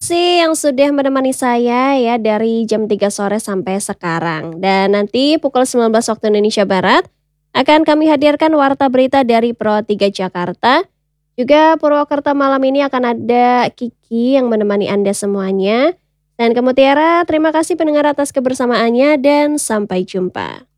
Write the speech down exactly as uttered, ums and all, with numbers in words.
kasih yang sudah menemani saya ya dari jam tiga sore sampai sekarang. Dan nanti pukul sembilan belas waktu Indonesia Barat akan kami hadirkan warta berita dari Pro tiga Jakarta. Juga Purwokerto malam ini akan ada Kiki yang menemani Anda semuanya. Dan kamu Tiara, terima kasih pendengar atas kebersamaannya dan sampai jumpa.